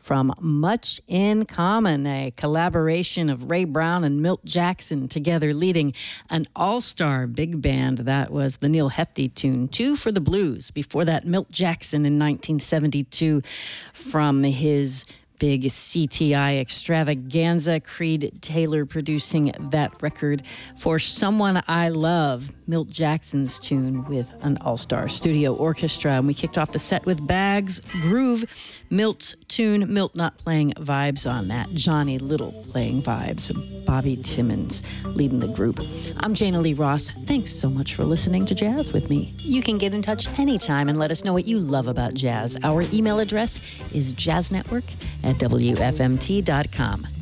from Much in Common, a collaboration of Ray Brown and Milt Jackson together leading an all-star big band. That was the Neil Hefti tune, Two for the Blues. Before that, Milt Jackson in 1972 from his big CTI extravaganza. Creed Taylor producing that record for Someone I Love, Milt Jackson's tune with an all-star studio orchestra. And we kicked off the set with Bags Groove, Milt's tune, Milt not playing vibes on that, Johnny Little playing vibes, Bobby Timmons leading the group. I'm Jana Lee Ross. Thanks so much for listening to Jazz with me. You can get in touch anytime and let us know what you love about jazz. Our email address is jazznetwork@wfmt.com.